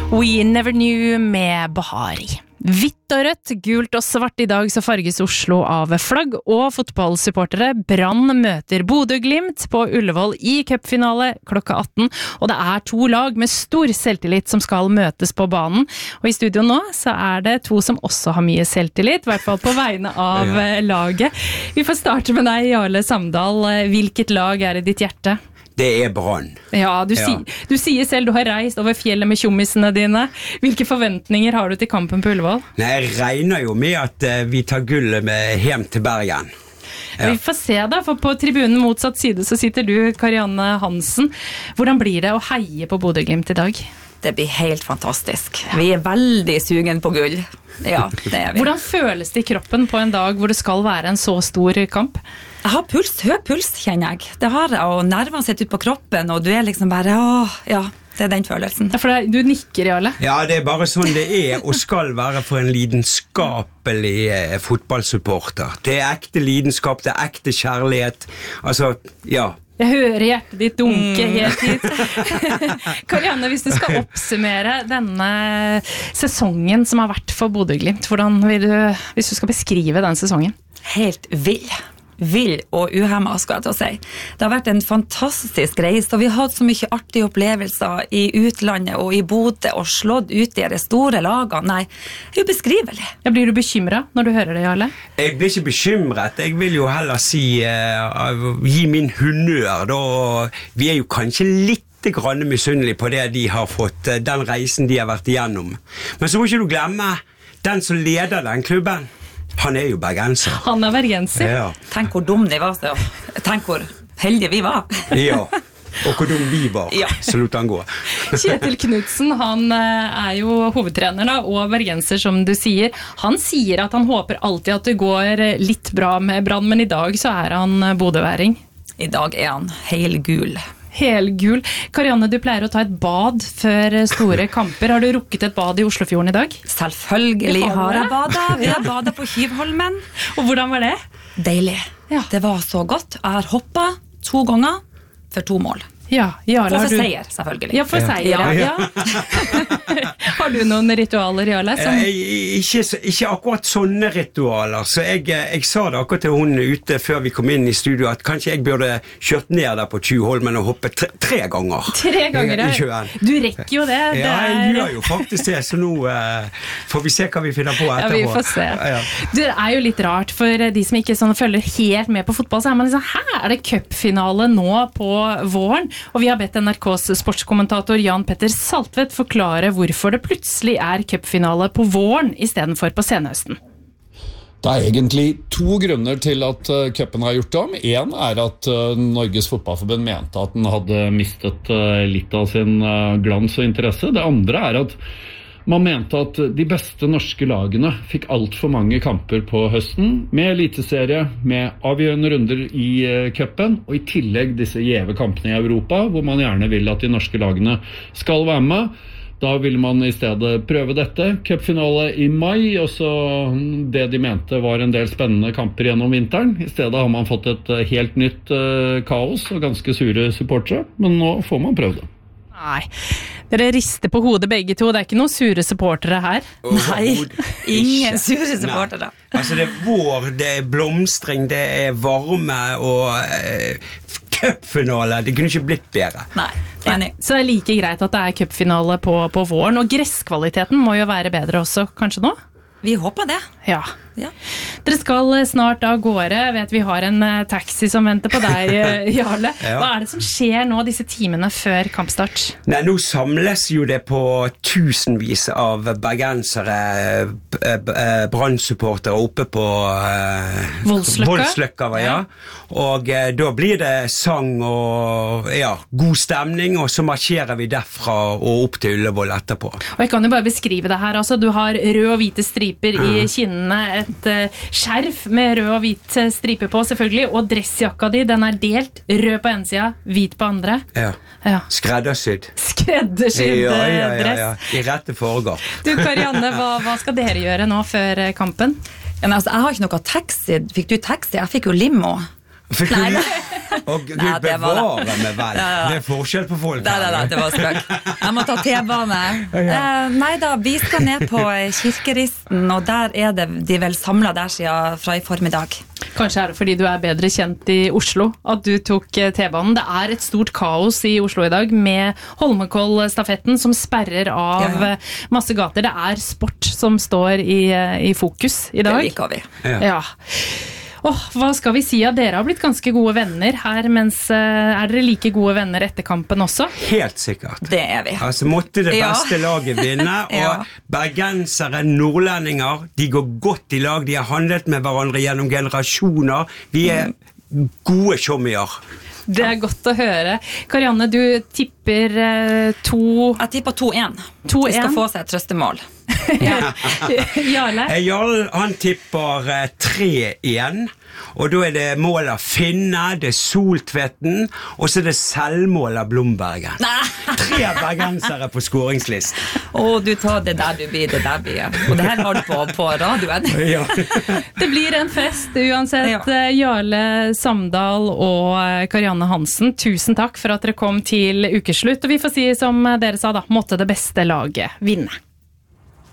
We Never Knew med Bahari. Hvitt og rødt, gult og svart I dag så farges Oslo av flagg og fotballsupportere. Brann møter Bodø/Glimt på Ullevål I cupfinale klokka 18, og det to lag med stor selvtillit som skal møtes på banen. Og I studio nå så det to som også har mye selvtillit, I hvert fall på vegne av laget. Vi får starte med deg, Jarle Samdal. Hvilket lag det I ditt hjerte? Det Brann. Ja, du sier selv du har reist over fjellet med tjommisene dine. Hvilke forventninger har du til kampen på Ullevål? Nei, jeg regner jo med at vi tar gullet med hjem til Bergen. Ja. Vi får se da, for på tribunen motsatt side så sitter du, Karianne Hansen. Hvordan blir det å heie på Bodø/Glimt I dag? Det blir helt fantastisk. Vi veldig sugen på gull. Ja, det vi. Hvordan føles det I kroppen på en dag hvor det skal være en så stor kamp? Jeg har puls, høy puls, kjenner jeg. Det har jeg, og nervene sitter ut på kroppen, og du liksom bare, ja, det den følelsen. Ja, for du nikker, Jarle. Ja, det bare sånn det og skal være for en lidenskapelig fotballsupporter. Det ekte lidenskap, det ekte kjærlighet. Altså, ja. Jeg hører hjertet ditt dunke helt hit. Karianne, hvis du skal oppsummere denne sesongen som har vært for Bodø/Glimt, hvordan vil du, hvis du skal beskrive den sesongen? Helt vill og uhemmet, skal jeg til å si. Det har vært en fantastisk reis, og vi har hatt så mye artige opplevelser I utlandet og I Bodø, og slått ut I de store lagene. Nei, det ubeskrivelig. Ja, blir du bekymret når du hører det, Jarle? Jeg blir ikke bekymret. Jeg vil jo heller si, gi min honnør, da. Vi jo kanskje litt grann misunnelige på det de har fått, den reisen de har vært igjennom. Men så må ikke du glemme, den som leder den klubben, han jo bergenser. Han bergenser. Ja. Tenk hvor dum de var, så. Tenk hvor heldige vi var. Ja, og hvor dum vi var. Ja. Så lot han gå. Kjetil Knudsen, han jo hovedtrener da, og bergenser som du sier. Han sier at han håper alltid at det går litt bra med Brann, men I dag så han bodøværing. I dag han helgul. Helgul. Karianne, du pleier å ta et bad før store kamper. Har du rukket et bad I Oslofjorden I dag? Selvfølgelig har jeg badet. Vi har badet på Kyvholmen. Og hvordan var det? Deilig. Ja. Det var så godt. Jeg har hoppet 2 ganger for 2 mål. Ja, Jarle, for seier, selvfølgelig. Ja, for seier, ja. Har du noen ritualer, Jarle? Ikke akkurat sånne ritualer, så jeg sa det akkurat til hun ute før vi kom inn I studio, at kanskje jeg burde kjørt ned der på Tjuvholmen og hoppet 3 ganger. 3 ganger, ja. Du rekker jo det. Ja, jeg gjør jo faktisk det, så nå får vi se hva vi finner på etterpå. Ja, vi får se. Ja. Det jo litt rart, for de som ikke sånn følger helt med på fotball, så man liksom, her det cupfinale nå på våren, og vi har bedt NRKs sportskommentator Jan Petter Saltvedt forklare hvorfor det plutselig cupfinale på våren I stedet for på senhøsten. Det egentlig 2 grunner til at cupen har gjort det om. En at Norges fotballforbund mente at den hadde mistet litt av sin glans og interesse. Det andre at man mente at de beste norske lagene fikk alt for mange kamper på høsten, med eliteserie, med avgjørende runder I cupen, og I tillegg disse gjeve kampene I Europa, hvor man gjerne vil at de norske lagene skal være med. Da vil man I stedet prøve dette. Cupfinale I mai, og så det de mente var en del spennende kamper gjennom vinteren. I stedet har man fått et helt nytt kaos og ganske sure supportere, men nå får man prøve det. Nei, dere rister på hodet begge to. Det ikke noen sure supportere her. Nei, ingen sure supportere. Altså det vår, det blomstring, det varme og cupfinale. Det kunne ikke blitt bedre. Nei, enig. Så det like greit at det cupfinale på våren, og gresskvaliteten må jo være bedre også, kanskje nå? Vi håper det. Ja. Dere skal snart av gårde. Jeg vet vi har en taxi som venter på deg, Jarle. Hva det som skjer nå disse timene før kampstart? Nei, nå samles jo det på tusenvis av bergensere, Brann-supportere oppe på Voldsløkka, ja. Og da blir det sang og god stemning, og så marsjerer vi derfra og opp til Ullevål etterpå. Og jeg kan jo bare beskrive det her, altså. Du har rød og hvite striper I kinnene, et skjerf med rød og hvit stripe på selvfølgelig, og dressjakka di, den delt, rød på en side, hvit på andre. Ja. Skreddersydd. Skreddersydd dress. Ja. I rette foregår. Du, Karianne, hva skal dere gjøre nå før kampen? Ja, men altså, jeg har ikke noe taxi. Fikk du taxi? Jeg fikk jo limo. Nei. Og Gud Nei, det var det. bevare meg vel. Det er forskjell på folk. Nei, det var spøk. Jeg må ta T-bane. Nei da, vi skal ned på Kirkeristen, og der er det de vel samlet der siden fra i formiddag. Kanskje er det fordi du er bedre kjent i Oslo at du tok T-banen. Det er et stort kaos i Oslo i dag med Holmenkollstafetten som sperrer av masse gater. Det er sport som står i fokus i dag. Det liker vi. Ja. Hva skal vi si? Dere har blitt ganske gode venner her, mens er dere like gode venner etter kampen også? Helt sikkert. Det er vi. Altså måtte det beste laget vinne, og bergensere, nordlendinger, de går godt i lag, de har handlet med hverandre gjennom generasjoner, vi er gode tjommier. Det er godt å høre. Karianne, du tipper 2... Jeg tipper 2-1. Vi skal få seg et trøstemål. Jarle? Jarle, han tipper 3-1, og da er det mål av Finne, det er Soltvetten, og så er det selvmål av Blombergen. 3 bergensere på scoringslisten. Du tar det der du blir, Og det her har du på radioen. Ja. Det blir en fest uansett. Jarle Samdal og Karianne Hansen, tusen takk for at dere kom til ukeslutt, og vi får si som dere sa da, måtte det beste laget vinne.